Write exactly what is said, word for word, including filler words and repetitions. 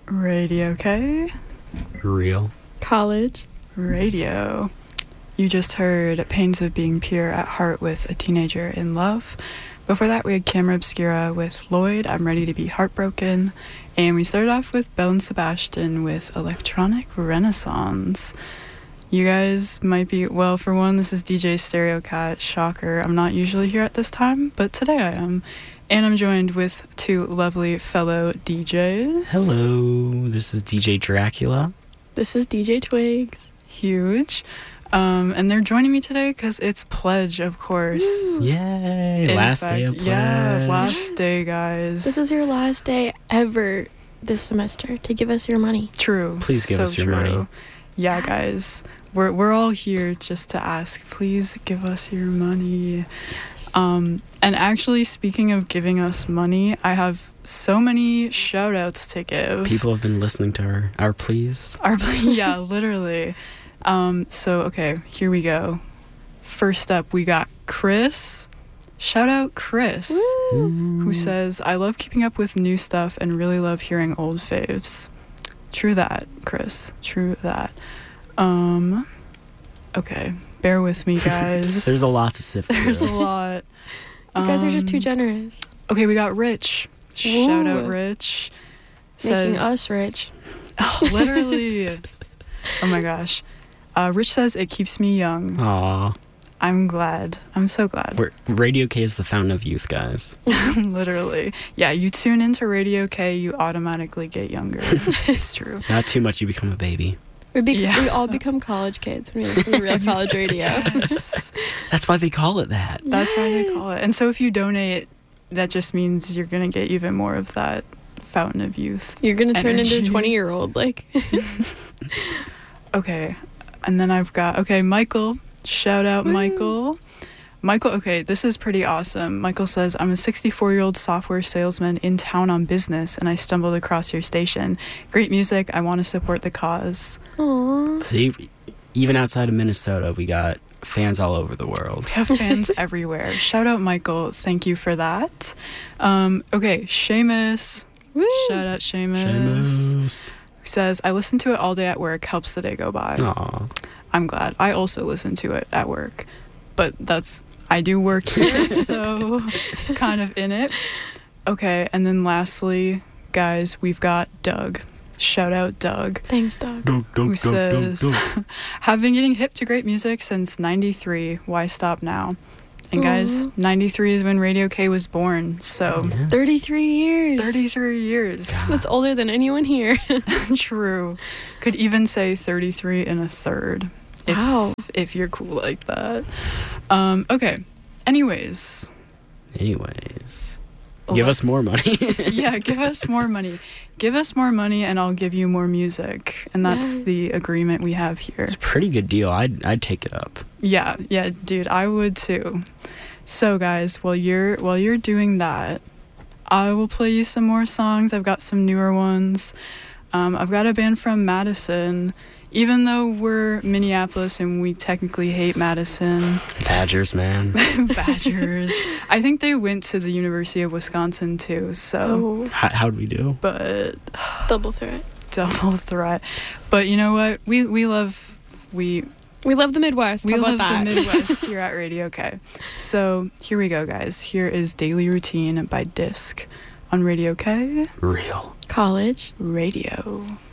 Radio K. Real. College. Radio. You just heard Pains of Being Pure at Heart with A Teenager in Love. Before that, we had Camera Obscura with Lloyd, I'm Ready to Be Heartbroken. And we started off with Belle and Sebastian with Electronic Renaissance. You guys might be, well, for one, this is D J Stereo Cat. Shocker. I'm not usually here at this time, but today I am. And I'm joined with two lovely fellow D Js. Hello, this is D J Dracula. This is D J Twigs. Huge. Um, and they're joining me today because it's Pledge, of course. Woo. Yay, In last fact, day of Pledge. Yeah, last day, guys. This is your last day ever this semester to give us your money. True. Please give so us your true. money. Yeah, Yes. guys. We're we're all here just to ask, please give us your money. Yes. Um, and actually, speaking of giving us money, I have so many shout outs to give. People have been listening to our, our pleas. Our, yeah, literally. Um, so, okay, here we go. First up, we got Chris. Shout out Chris, Woo. who says, I love keeping up with new stuff and really love hearing old faves. True that, Chris. True that. Um, okay, bear with me, guys. There's a lot to sift through. There's a lot. You guys are just too Um, generous. Okay, we got Rich. Shout out Ooh. Rich. Making Says, us rich. Oh, literally. Oh my gosh. Uh, Rich says, it keeps me young. Aw. I'm glad. I'm so glad. We're, Radio K is the fountain of youth, guys. Literally. Yeah, you tune into Radio K, you automatically get younger. It's true. Not too much, you become a baby. We, be- Yeah. we all become college kids when we listen to real college radio. Yes. That's why they call it that. That's why they call it. And so if you donate, that just means you're going to get even more of that fountain of youth. You're going to turn into a Energy. twenty-year-old. Like, Okay. And then I've got, okay, Michael. Shout out, Woo. Michael. Michael, okay, this is pretty awesome. Michael says, I'm a sixty-four-year-old software salesman in town on business, and I stumbled across your station. Great music. I want to support the cause. aww. See, even outside of Minnesota, we got fans all over the world. We have fans everywhere. Shout out, Michael. Thank you for that. Um, okay, Seamus. Woo. Shout out, Seamus. Seamus. Who says, I listen to it all day at work. Helps the day go by. Aw. I'm glad. I also listen to it at work. But that's, I do work here, so kind of in it. Okay, and then lastly, guys, we've got Doug. Shout out Doug. Thanks, dog. Who says, have been getting hip to great music since ninety-three. Why stop now? And guys, Aw. ninety-three is when Radio K was born, so Yeah. thirty-three years. thirty-three years. That's older than anyone here. True. Could even say thirty-three and a third. If, Wow. if you're cool like that. Um, okay. Anyways. Anyways. Give us more money. Yeah, give us more money. Give us more money and I'll give you more music. And that's Yeah. the agreement we have here. It's a pretty good deal. I'd, I'd take it up. Yeah, yeah, dude, I would too. So guys, while you're while you're doing that, I will play you some more songs. I've got some newer ones. Um, I've got a band from Madison. Even though we're Minneapolis and we technically hate Madison, Badgers, man. Badgers. I think they went to the University of Wisconsin too. So, Oh, How, how'd we do? but double threat. double threat. But you know what? We we love we We love the Midwest. we How love about that? the Midwest here at Radio K. So here we go, guys. Here is Daily Routine by Disc on Radio K. Real. College. Radio.